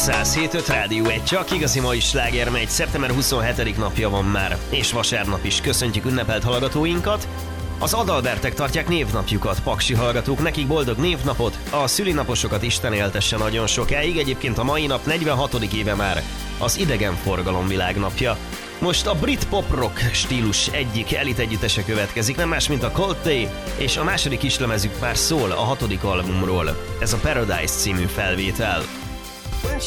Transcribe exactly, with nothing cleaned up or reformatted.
száz hét öt Rádió egy, csak igazi mai sláger megy. Szeptember huszonhetedik napja van már, és vasárnap is. Köszöntjük ünnepelt hallgatóinkat. Az Adalbertek tartják névnapjukat, paksi hallgatók, nekik boldog névnapot, a szülinaposokat Isten éltesse nagyon sokáig. Egyébként a mai nap negyvenhatodik éve már az idegenforgalom világnapja. Most a brit pop-rock stílus egyik elit együttese következik, nem más, mint a Coldplay, és a második kislemezük már szól a hatodik albumról. Ez a Paradise című felvétel.